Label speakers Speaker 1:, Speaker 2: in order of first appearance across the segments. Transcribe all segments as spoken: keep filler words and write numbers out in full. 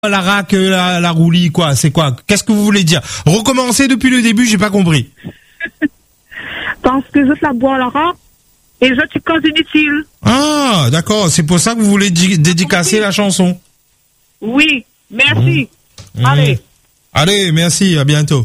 Speaker 1: la raque, la, la roulie, quoi, c'est quoi? Qu'est-ce que vous voulez dire? Recommencez depuis le début, j'ai pas compris.
Speaker 2: Parce que je la bois la raque et je suis cause inutile.
Speaker 1: Ah, d'accord, c'est pour ça que vous voulez di- dédicacer la chanson.
Speaker 2: Oui, merci.
Speaker 1: Mmh.
Speaker 2: Allez.
Speaker 1: Allez, merci, à bientôt.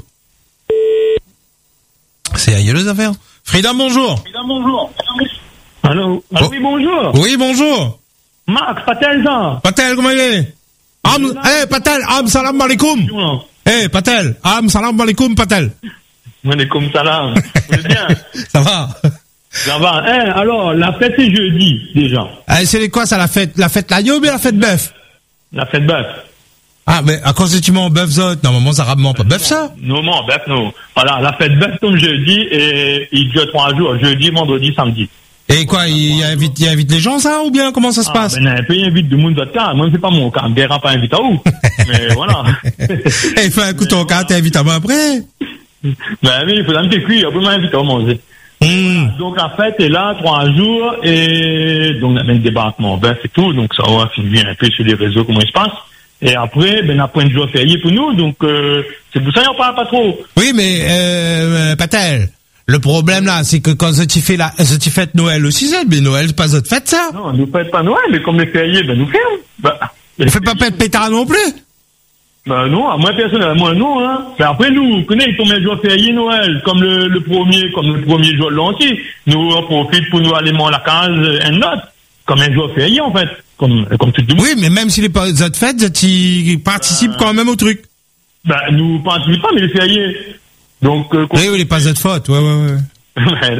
Speaker 1: C'est ailleurs les affaires. Frida, bonjour.
Speaker 3: Frida, bonjour. Allô?
Speaker 1: Oh.
Speaker 3: Allô, oui, bonjour.
Speaker 1: Oui, bonjour.
Speaker 3: Marc, Patel, ça.
Speaker 1: Patel, comment il est? Am, eh, hey, Patel, am salam alaikum. Eh, hey, Patel, am salam alaikum, Patel.
Speaker 3: Alaikum salam. Vous allez bien?
Speaker 1: Ça va?
Speaker 3: Ça va. Eh, alors, la fête c'est jeudi, déjà.
Speaker 1: Eh, c'est quoi ça, la fête? La fête l'agneau ou bien la fête bœuf?
Speaker 3: La fête bœuf.
Speaker 1: Ah, mais à cause de tu mens bœuf zot, normalement, ça rarement pas bœuf ça?
Speaker 3: Non, non, bœuf, non. Voilà, la fête bœuf tombe jeudi et il dure trois jours. Jeudi, vendredi, samedi.
Speaker 1: Et quoi, il invite, il invite les gens, ça, ou bien comment ça se
Speaker 3: ah,
Speaker 1: passe?
Speaker 3: Ben, un peu, il invite du monde d'autre cas. Moi, c'est pas mon cas. Guerre pas invite à où? Mais voilà.
Speaker 1: Eh, il fait un coup ton cas, t'es invité à moi après?
Speaker 3: Ben oui, il faut un petit cuit, après m'inviter à manger.
Speaker 1: Mmh.
Speaker 3: Donc la fête est là, trois jours, et donc on a même débarquement bœuf et tout, donc ça va finir un peu sur les réseaux comment il se passe. Et après, ben, on a point de jour férié pour nous, donc euh, c'est pour ça qu'on parle pas trop.
Speaker 1: Oui, mais euh, Patel, le problème là, c'est que quand tu fais la, tu fêtes Noël aussi, c'est mais Noël, c'est pas votre fête ça.
Speaker 3: Non, nous fête pas Noël, mais comme les fériés, ben nous fermons. Ben,
Speaker 1: on fait pas pète pétard non plus.
Speaker 3: Ben non, à moi personnellement non, hein. Ben après nous, vous connaissez, il tombe un jour férié Noël, comme le, le premier, comme le premier jour de l'entier. Nous on profite pour nous aller manger la case, un autre, comme un jour férié en fait. Comme, comme tout le monde.
Speaker 1: Oui, mais même si les pas autres fêtes, tu participes euh, quand même au truc.
Speaker 3: Ben, nous participons pas, mais les fériés. Donc, euh,
Speaker 1: oui, oui, les pas autres fautes, ouais, ouais, ouais.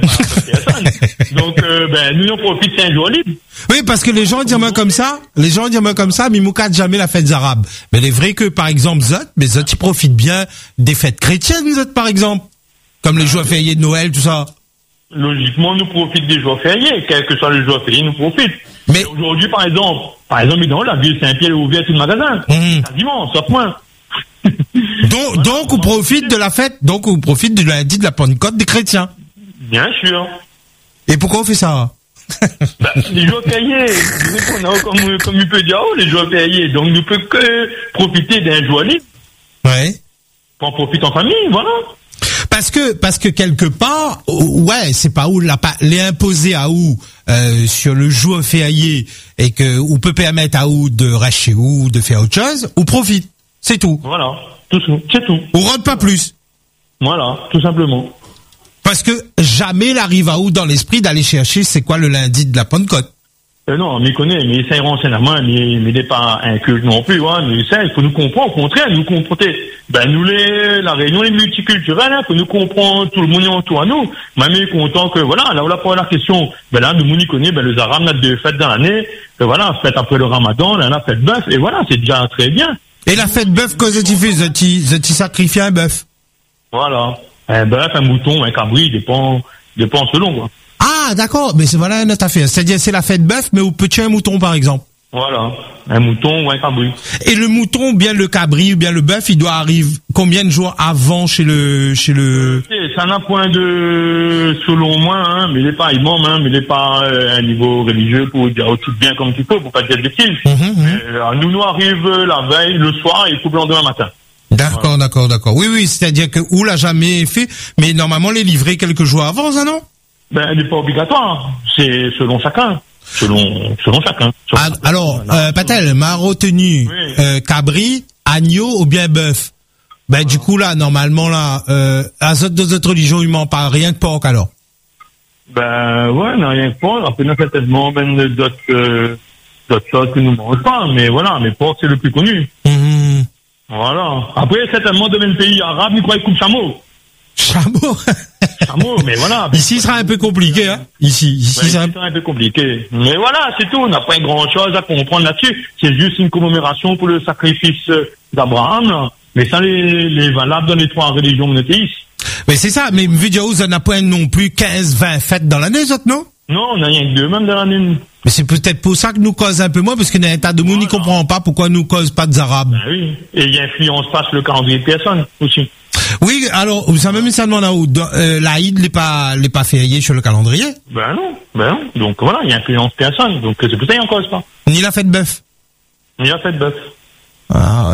Speaker 3: Donc, euh, ben, nous, on profite c'est un jour libre.
Speaker 1: Oui, parce que les gens disent moi comme ça, les gens disent moi comme ça, mais ils m'oucadent jamais la fête arabe. Mais il est vrai que, par exemple, Zot, mais Zot, ils profitent bien des fêtes chrétiennes, Zot, par exemple. Comme les jours fériés de Noël, tout ça.
Speaker 3: Logiquement, nous profitons des jours fériés, quel que soit le jour férié, nous profitons. Mais aujourd'hui, par exemple, par exemple, dans la ville Saint-Pierre est ouverte tout le magasin. Mmh. Quasiment, sauf moi.
Speaker 1: donc, donc, on profite de la fête, donc, on profite du lundi de la Pentecôte des chrétiens.
Speaker 3: Bien sûr.
Speaker 1: Et pourquoi on fait ça?
Speaker 3: Bah, les jours fériés, comme, comme il peut dire, oh, les jours fériés, donc nous pouvons que profiter d'un jour libre.
Speaker 1: Ouais.
Speaker 3: Pour en profiter en famille, voilà.
Speaker 1: Parce que, parce que quelque part, ouais, c'est pas où la, les imposer à où, euh, sur le jour férié, et que, ou peut permettre à où de rester ou de faire autre chose, ou profite. C'est tout.
Speaker 3: Voilà. Tout, c'est tout.
Speaker 1: Ou rentre pas plus.
Speaker 3: Voilà. Tout simplement.
Speaker 1: Parce que jamais il arrive à où dans l'esprit d'aller chercher c'est quoi le lundi de la Pentecôte.
Speaker 3: Euh, non, mais il connaît, mais il sait renseignement, mais, mais il n'est pas inculte non plus, hein, mais ça, il faut nous comprendre, au contraire, nous comprendre, ben, nous les, la réunion est multiculturelle, hein, faut nous comprendre, tout le monde est autour à nous, même il est content que, voilà, là, on a pas la question, ben là, nous, on y connaît, ben, les Arabes, on a deux fêtes dans l'année, que voilà, fête après le Ramadan, là, on a fête bœuf, et voilà, c'est déjà très bien.
Speaker 1: Et la fête bœuf, que tu fais, tu sacrifies un bœuf.
Speaker 3: Voilà. Un bœuf, un mouton, un cabri, dépend, dépend selon, quoi.
Speaker 1: Ah, d'accord, mais c'est voilà notre affaire. C'est-à-dire, c'est la fête bœuf, mais au petit un mouton, par exemple.
Speaker 3: Voilà. Un mouton ou un cabri.
Speaker 1: Et le mouton, ou bien le cabri, ou bien le bœuf, il doit arriver combien de jours avant chez le, chez le...
Speaker 3: Ça n'a point de, selon moi, hein, mais il n'est pas imam, hein, mais il n'est pas euh, à un niveau religieux pour dire tout bien comme tu peux, pour pas dire de bêtises. Mmh, mmh. Euh, nous, nous arrive la veille, le soir, et tout le lendemain matin.
Speaker 1: D'accord, voilà. d'accord, d'accord. Oui, oui, c'est-à-dire que, ou l'a jamais fait, mais normalement, les livrer quelques jours avant, ça, non?
Speaker 3: Ben, elle n'est pas obligatoire. C'est selon chacun. Selon, selon chacun. Selon
Speaker 1: ah,
Speaker 3: chacun.
Speaker 1: Alors, euh, Patel m'a retenu, oui. euh, cabri, agneau ou bien bœuf. Ben, ah. du coup, là, normalement, là, euh, à d'autres autres religions, il m'en parle rien que porc, alors.
Speaker 3: Ben, ouais, non, rien que porc. Après, il y a certainement, ben, d'autres, euh, d'autres choses que nous ne mangeons pas. Mais voilà, mais porc, c'est le plus connu.
Speaker 1: Mmh.
Speaker 3: Voilà. Après, certainement, dans le pays arabe, ils croient qu'ils coupent chameau.
Speaker 1: Chameau.
Speaker 3: Chameau, mais voilà.
Speaker 1: Ici, ce sera un peu compliqué, hein. Ici, ici,
Speaker 3: ouais,
Speaker 1: c'est
Speaker 3: un... un peu compliqué. Mais voilà, c'est tout. On n'a pas grand chose à comprendre là-dessus. C'est juste une commémoration pour le sacrifice d'Abraham. Mais ça, les, les valables dans les trois religions monothéistes.
Speaker 1: Mais c'est ça. Mais vu que ça n'a pas non plus quinze, vingt fêtes dans l'année, autres, non?
Speaker 3: Non, on n'a rien que deux, même dans l'année.
Speaker 1: Mais c'est peut-être pour ça que nous cause un peu moins, parce qu'il y a un tas de monde qui ne comprend pas pourquoi nous cause pas des Arabes.
Speaker 3: Ben oui. Et il influence pas sur le calendrier de personnes, aussi.
Speaker 1: Oui, alors, ça même ça demande à où, euh, l'Aïd n'est pas, n'est pas férié sur le calendrier?
Speaker 3: Ben non, ben non. Donc voilà, il influence personne. Donc c'est pour ça qu'il en cause pas.
Speaker 1: Ni la fête bœuf.
Speaker 3: Ni la fête bœuf.
Speaker 1: Ah,